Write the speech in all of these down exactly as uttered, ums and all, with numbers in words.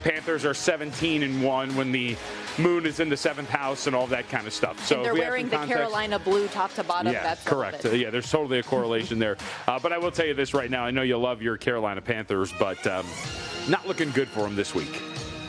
Panthers are seventeen and one when the moon is in the seventh house and all that kind of stuff. So and they're wearing the context, Carolina blue top to bottom. Yeah, that's correct. Uh, yeah, there's totally a correlation there. Uh, but I will tell you this right now. I know you love your Carolina Panthers, but um, not looking good for them this week.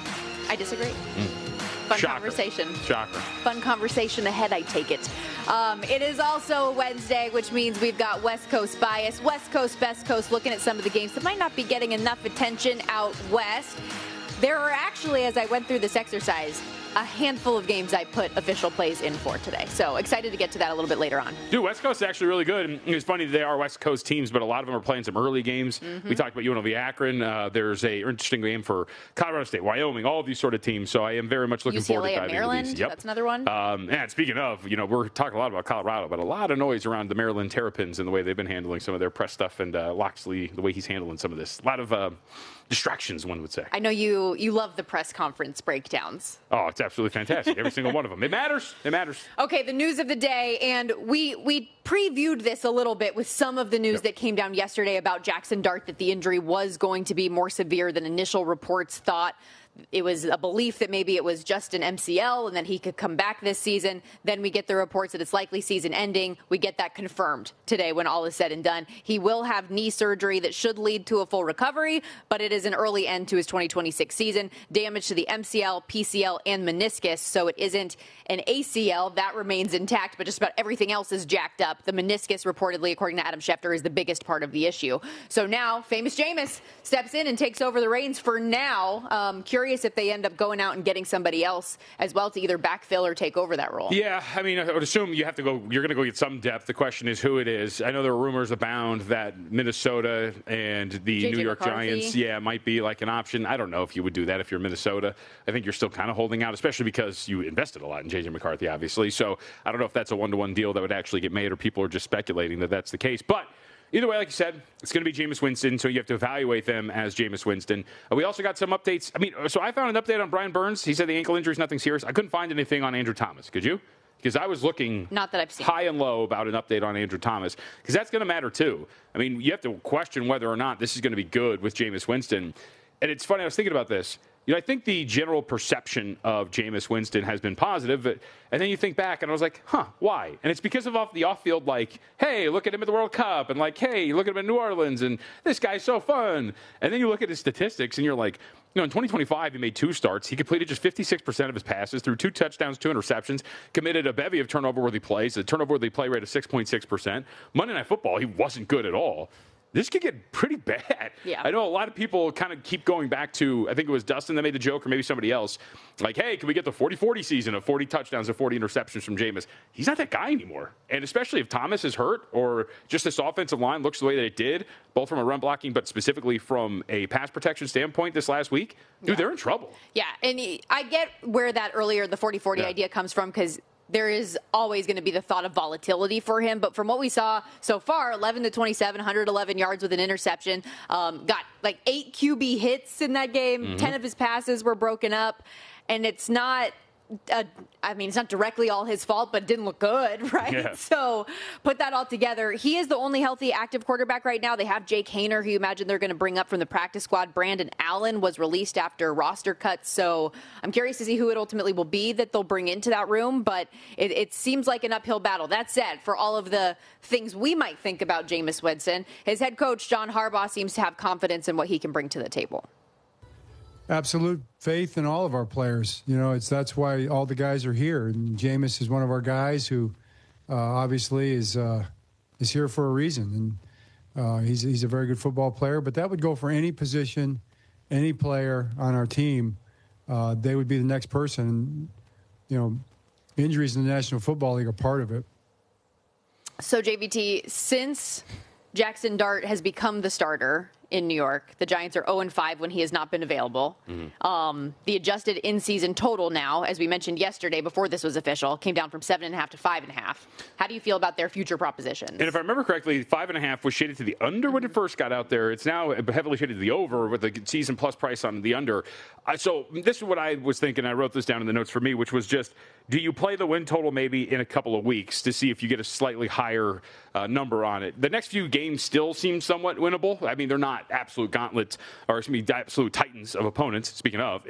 I disagree. Mm. Fun Shocker. conversation. Shocker. Fun conversation ahead, I take it. Um, it is also Wednesday, which means we've got West Coast bias. West Coast, Best Coast, looking at some of the games that might not be getting enough attention out west. There are actually, as I went through this exercise, a handful of games I put official plays in for today. So excited to get to that a little bit later on. Dude, West Coast is actually really good. And it's funny, they are West Coast teams, but a lot of them are playing some early games. Mm-hmm. We talked about U N L V Akron. Uh, there's a interesting game for Colorado State, Wyoming, all of these sort of teams. So I am very much looking U C L A forward to diving Maryland, into these. Yep. That's another one. Um, and speaking of, you know, we're talking a lot about Colorado, but a lot of noise around the Maryland Terrapins and the way they've been handling some of their press stuff, and uh, Loxley, the way he's handling some of this. A lot of uh, distractions, one would say. I know you you love the press conference breakdowns. Oh, it's absolutely fantastic. Every single one of them. It matters. It matters. Okay, the news of the day, and we we previewed this a little bit with some of the news yep. that came down yesterday about Jackson Dart, that the injury was going to be more severe than initial reports thought. It was a belief that maybe it was just an M C L and that he could come back this season. Then we get the reports that it's likely season ending. We get that confirmed today when all is said and done. He will have knee surgery that should lead to a full recovery, but it is an early end to his twenty twenty-six season. Damage to the M C L, P C L, and meniscus, so it isn't an A C L. That remains intact, but just about everything else is jacked up. The meniscus, reportedly, according to Adam Schefter, is the biggest part of the issue. So now, famous Jameis steps in and takes over the reins for now. Um, curious if they end up going out and getting somebody else as well to either backfill or take over that role. Yeah, I mean, I would assume you have to go. You're going to go get some depth. The question is who it is. I know there are rumors abound that Minnesota and the J J New York McCarthy. Giants, yeah, might be like an option. I don't know if you would do that if you're Minnesota. I think you're still kind of holding out, especially because you invested a lot in J J McCarthy, obviously. So I don't know if that's a one-to-one deal that would actually get made, or people are just speculating that that's the case. But either way, like you said, it's going to be Jameis Winston, so you have to evaluate them as Jameis Winston. Uh, we also got some updates. I mean, so I found an update on Brian Burns. He said the ankle injury is nothing serious. I couldn't find anything on Andrew Thomas. Could you? Because I was looking Not that I've seen. high and low about an update on Andrew Thomas, because that's going to matter too. I mean, you have to question whether or not this is going to be good with Jameis Winston. And it's funny, I was thinking about this. You know, I think the general perception of Jameis Winston has been positive, but, and then you think back, and I was like, huh, why? And it's because of off the off-field, like, hey, look at him at the World Cup, and like, hey, look at him in New Orleans, and this guy's so fun. And then you look at his statistics, and you're like, you know, in twenty twenty-five, he made two starts. He completed just fifty-six percent of his passes, threw two touchdowns, two interceptions, committed a bevy of turnover-worthy plays, a turnover-worthy play rate of six point six percent. Monday Night Football, he wasn't good at all. This could get pretty bad. Yeah. I know a lot of people kind of keep going back to, I think it was Dustin that made the joke, or maybe somebody else, like, hey, can we get the forty forty season of forty touchdowns and forty interceptions from Jameis? He's not that guy anymore. And especially if Thomas is hurt, or just this offensive line looks the way that it did, both from a run blocking, but specifically from a pass protection standpoint this last week, dude, yeah. they're in trouble. Yeah, and I get where that earlier, the forty forty yeah. idea comes from, because there is always going to be the thought of volatility for him. But from what we saw so far, eleven to twenty-seven, one hundred eleven yards with an interception. Um, got like eight Q B hits in that game. Mm-hmm. ten of his passes were broken up. And it's not, uh, I mean, it's not directly all his fault, but it didn't look good, right? Yeah. So put that all together. He is the only healthy active quarterback right now. They have Jake Haener, who you imagine they're going to bring up from the practice squad. Brandon Allen was released after roster cuts. So I'm curious to see who it ultimately will be that they'll bring into that room. But it, it seems like an uphill battle. That said, for all of the things we might think about Jameis Winston, his head coach, John Harbaugh, seems to have confidence in what he can bring to the table. Absolute faith in all of our players. You know, it's that's why all the guys are here. And Jameis is one of our guys who uh, obviously is uh, is here for a reason. And uh, he's he's a very good football player. But that would go for any position, any player on our team. Uh, they would be the next person. And, you know, injuries in the National Football League are part of it. So, J V T, since Jackson Dart has become the starter in New York, the Giants are oh and five when he has not been available. Mm-hmm. Um, the adjusted in-season total now, as we mentioned yesterday before this was official, came down from seven and a half to five and a half. How do you feel about their future propositions? And if I remember correctly, five and a half was shaded to the under when it first got out there. It's now heavily shaded to the over with the season plus price on the under. Uh, so this is what I was thinking. I wrote this down in the notes for me, which was just, do you play the win total maybe in a couple of weeks to see if you get a slightly higher uh, number on it? The next few games still seem somewhat winnable. I mean, they're not absolute gauntlets or excuse me, absolute titans of opponents, speaking of,